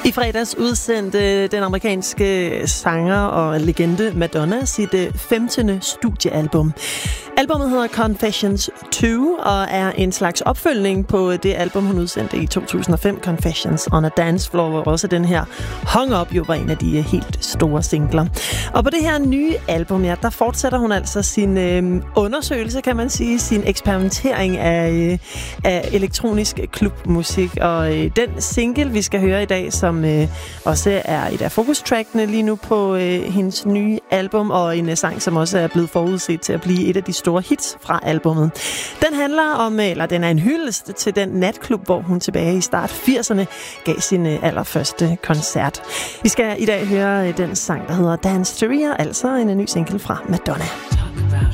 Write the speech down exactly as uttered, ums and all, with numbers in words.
I fredags udsendte den amerikanske sanger og legende Madonna sit femtende studiealbum. Albummet hedder Confessions to og er en slags opfølgning på det album, hun udsendte i to tusind og fem, Confessions on a Dance Floor, hvor også den her Hung Up jo var en af de helt store singler. Og på det her nye album, ja, der fortsætter hun altså sin øh, undersøgelse, kan man sige, sin eksperimentering af, øh, af elektronisk klubmusik. Og øh, den single, vi skal høre i dag, som øh, også er et af fokustrackene lige nu på øh, hendes nye album, og en øh, sang, som også er blevet forudset til at blive et af de store hits fra albummet. Den handler om, eller den er en hyldest til den natklub, hvor hun tilbage i start firserne gav sin øh, allerførste koncert. Vi skal i dag høre øh, den sang, der hedder Dance to Ria, altså en ny single fra Madonna.